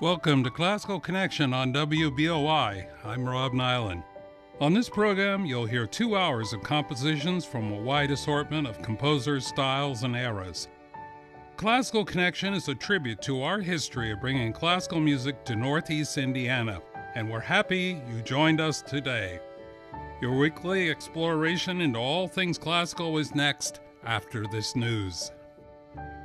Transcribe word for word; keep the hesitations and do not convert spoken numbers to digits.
Welcome to Classical Connection on W B O I. I'm Rob Nyland. On this program, you'll hear two hours of compositions from a wide assortment of composers, styles, and eras. Classical Connection is a tribute to our history of bringing classical music to Northeast Indiana, and we're happy you joined us today. Your weekly exploration into all things classical is next after this news.